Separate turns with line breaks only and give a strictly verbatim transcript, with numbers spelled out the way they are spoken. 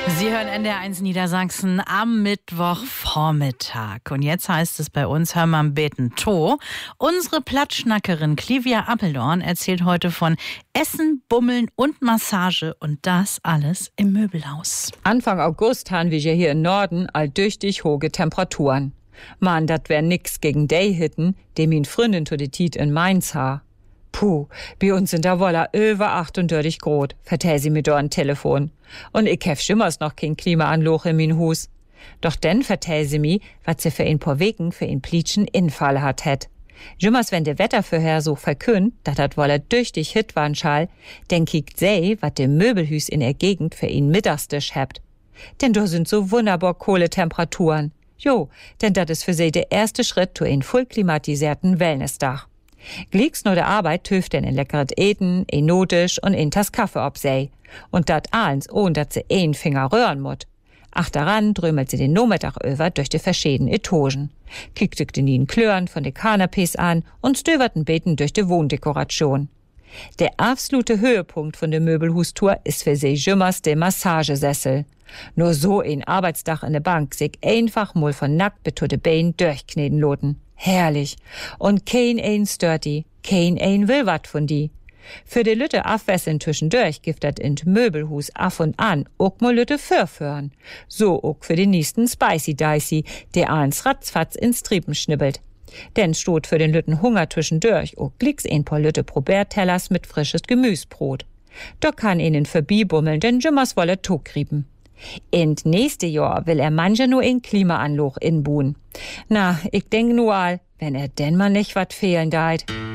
Sie hören N D R eins Niedersachsen am Mittwochvormittag. Und jetzt heißt es bei uns, hör mal beten to. Unsere Plattschnackerin Clivia Appeldorn erzählt heute von Essen, Bummeln und Massage und das alles im Möbelhaus.
Anfang August haben wir hier im Norden alldurchtig hohe Temperaturen. Man, dat wär nix gegen die Hitten, die min Freundin to de Tiet in Mainz ha. Puh, bei uns sind da wolla über achtundvierzig Grad, vertell sie mir do an Telefon. Und ich hef schimmers noch kein Klimaanloch in min Hus. Doch denn vertell sie mi, wat sie für ein paar Wegen für ein Plitschen Infall hat het. Schimmers wenn de Wettervorhersog verkündt, dat dat wolla durch dich hit waren schall, denn kiekt sei, wat de Möbelhüs in der Gegend für ihn Mittagstisch hebt. Denn do sind so wunderbar kohle Temperaturen. Jo, denn dat is für sie der erste Schritt zu ein voll klimatisierten Wellnessdach. Glicks nur der Arbeit töft denn ein leckeres Eten, ein Notisch und ein Tass Kaffee ob sei. Und dat eins, ohne dat sie ein Finger rühren mut. Ach daran drömelt sie den Nachmittag über durch die verschiedenen Etagen. Kickt sich den nien Klören von den Kanapés an und stöbert ein Beten durch die Wohndekoration. Der absolute Höhepunkt von der Möbelhustour ist für sie jümmers der Massagesessel. Nur so ein Arbeitsdach in der Bank sich einfach mal von nackt bis zu de Bein durchkneten loten. Herrlich. Und kein ein stört die, kein ein will wat von die. Für de Lütte Abwässeln zwischendurch gibt dat in Möbelhus af und an ook mal Lütte förführen. So ook für den nächsten Spicy Dicey, der eins ratzfatz ins Triepen schnibbelt. Denn stot für den Lütten Hunger zwischendurch ook glicks ein paar Lütte Probertellers mit frisches Gemüsbrot. Da kann ihnen verbibummeln, denn Jimmers wolle Togrieben. In nächste Jahr will er manche nur ein Klimaanloch inbuhen. Na, ich denk nur all, wenn er denn mal nicht wat fehlen deit.